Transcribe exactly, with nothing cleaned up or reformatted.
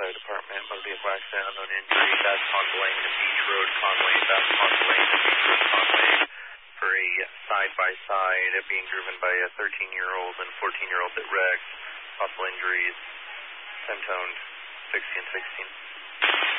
Fire Department, motor vehicle accident, unknown injury, that's Conga Lane and Beach Road, Conway, that's Conga Lane and Beach Road, Conway, for a side-by-side being driven by a thirteen-year-old and fourteen-year-old that wrecked, possible injuries, Centone, sixteen sixteen.